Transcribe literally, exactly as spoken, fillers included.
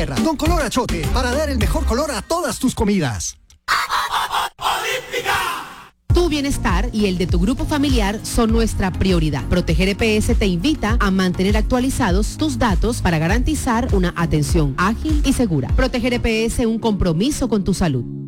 Con color achote, para dar el mejor color a todas tus comidas. Tu bienestar y el de tu grupo familiar son nuestra prioridad. Proteger E P S te invita a mantener actualizados tus datos para garantizar una atención ágil y segura. Proteger E P S, un compromiso con tu salud.